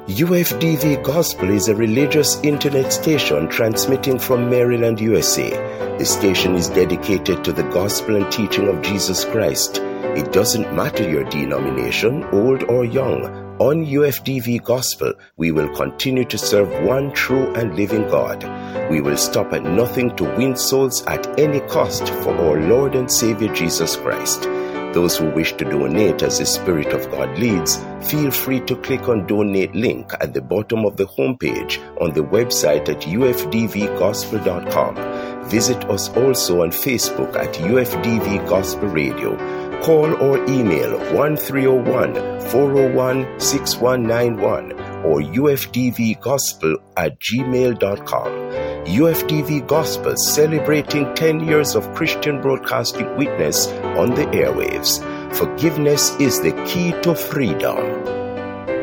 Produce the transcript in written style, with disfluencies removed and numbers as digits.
UFDV Gospel is a religious internet station transmitting from Maryland, USA. The station is dedicated to the gospel and teaching of Jesus Christ. It doesn't matter your denomination, old or young. On UFDV Gospel, we will continue to serve one true and living God. We will stop at nothing to win souls at any cost for our Lord and Savior Jesus Christ. Those who wish to donate as the Spirit of God leads, feel free to click on Donate link at the bottom of the homepage on the website at ufdvgospel.com. Visit us also on Facebook at UFDV Gospel Radio. Call or email 1301-401-6191 or ufdvgospel@gmail.com. UFDV Gospel, celebrating 10 years of Christian broadcasting witness on the airwaves. Forgiveness is the key to freedom.